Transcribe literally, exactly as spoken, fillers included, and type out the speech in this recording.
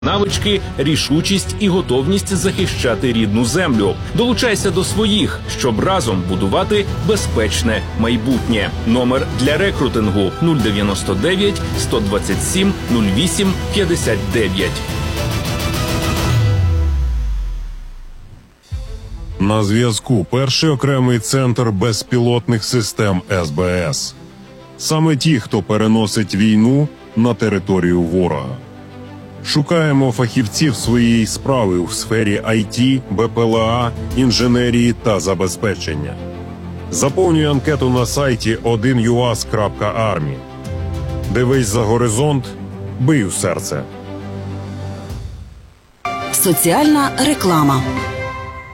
Навички, рішучість і готовність захищати рідну землю. Долучайся до своїх, щоб разом будувати безпечне майбутнє. Номер для рекрутингу нуль дев'яносто дев'ять сто двадцять сім нуль вісім п'ятдесят дев'ять. На зв'язку перший окремий центр безпілотних систем ес бе ес. Саме ті, хто переносить війну на територію ворога. Шукаємо фахівців своєї справи у сфері ай ті, бе пе ел а, інженерії та забезпечення. Заповнюй анкету на сайті один ю ас крапка армі. Дивись за горизонт, бий у серце. Соціальна реклама.